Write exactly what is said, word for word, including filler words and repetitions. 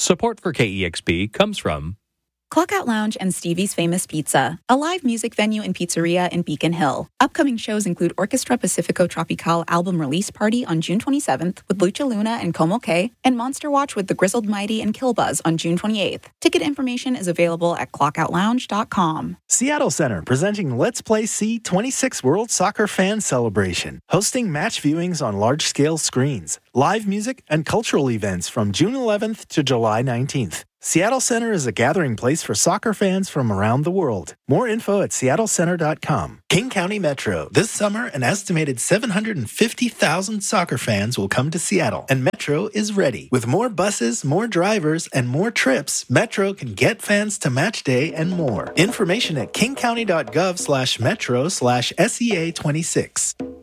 Support for K E X P comes from Clockout Lounge and Stevie's Famous Pizza, a live music venue and pizzeria in Beacon Hill. Upcoming shows include Orchestra Pacifico Tropical album release party on June twenty-seventh with Lucha Luna and Como K, and Monster Watch with the Grizzled Mighty and Killbuzz on June twenty-eighth. Ticket information is available at clockout lounge dot com. Seattle Center presenting Let's Play C twenty-six World Soccer Fan Celebration, hosting match viewings on large-scale screens, live music, and cultural events from June eleventh to July nineteenth. Seattle Center is a gathering place for soccer fans from around the world. More info at seattle center dot com. King County Metro. This summer, an estimated seven hundred fifty thousand soccer fans will come to Seattle, and Metro is ready. With more buses, more drivers, and more trips, Metro can get fans to match day and more. Information at king county dot gov slash metro slash S E A twenty-six.